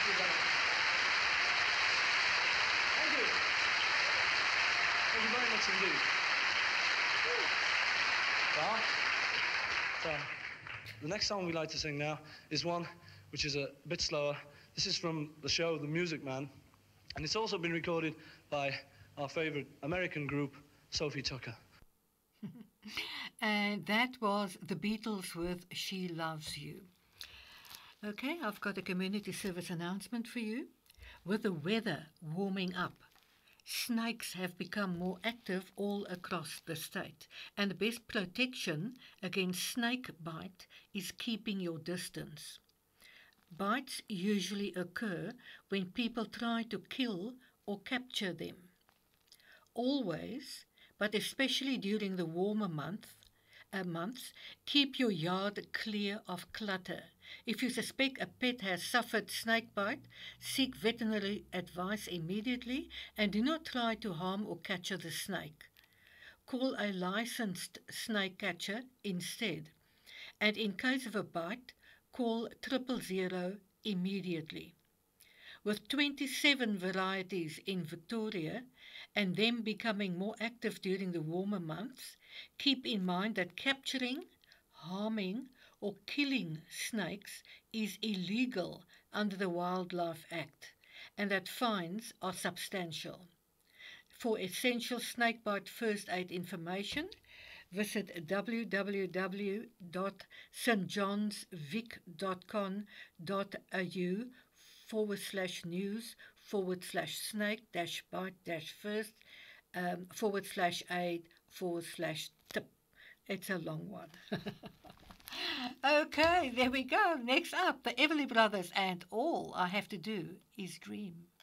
you very much. Thank you. Thank you very much indeed. Well, so the next song we like to sing now is one which is a bit slower. This is from the show The Music Man, and it's also been recorded by our favorite American group, Sophie Tucker. And that was the Beatles with She Loves You. Okay, I've got a community service announcement for you. With the weather warming up, snakes have become more active all across the state, and the best protection against snake bite is keeping your distance. Bites usually occur when people try to kill or capture them. Always, but especially during the warmer months, keep your yard clear of clutter. If you suspect a pet has suffered snake bite, seek veterinary advice immediately and do not try to harm or capture the snake. Call a licensed snake catcher instead. And in case of a bite, call 000 immediately. With 27 varieties in Victoria and them becoming more active during the warmer months, keep in mind that capturing, harming or killing snakes is illegal under the Wildlife Act and that fines are substantial. For essential snakebite first aid information, visit www.stjohnsvic.com.au/news/first-aid/tip. It's a long one. Okay, there we go. Next up, the Everly Brothers and All I Have to Do is Dream.